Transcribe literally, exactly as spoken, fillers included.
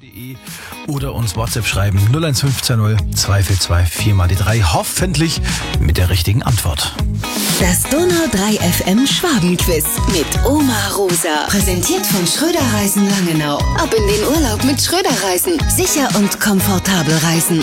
oder uns WhatsApp schreiben null eins fünf null zwei vier zwei vier mal die drei, hoffentlich mit der richtigen Antwort. Das Donau drei F M Schwabenquiz mit Oma Rosa. Präsentiert von Schröder Reisen Langenau. Ab in den Urlaub mit Schröder Reisen. Sicher und komfortabel reisen.